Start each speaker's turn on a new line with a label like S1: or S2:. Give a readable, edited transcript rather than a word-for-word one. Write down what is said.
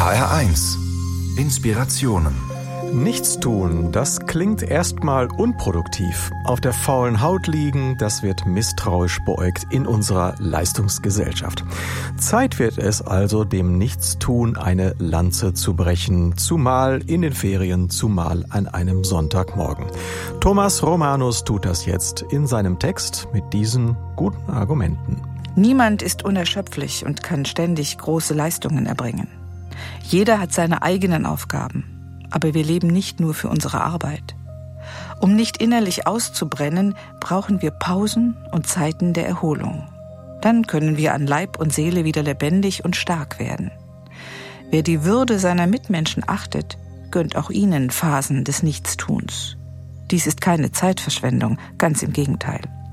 S1: HR1 Inspirationen.
S2: Nichtstun, das klingt erstmal unproduktiv. Auf der faulen Haut liegen, das wird misstrauisch beäugt in unserer Leistungsgesellschaft. Zeit wird es also, dem Nichtstun eine Lanze zu brechen, zumal in den Ferien, zumal an einem Sonntagmorgen. Thomas Romanus tut das jetzt in seinem Text mit diesen guten Argumenten.
S3: Niemand ist unerschöpflich und kann ständig große Leistungen erbringen. Jeder hat seine eigenen Aufgaben. Aber wir leben nicht nur für unsere Arbeit. Um nicht innerlich auszubrennen, brauchen wir Pausen und Zeiten der Erholung. Dann können wir an Leib und Seele wieder lebendig und stark werden. Wer die Würde seiner Mitmenschen achtet, gönnt auch ihnen Phasen des Nichtstuns. Dies ist keine Zeitverschwendung, ganz im Gegenteil.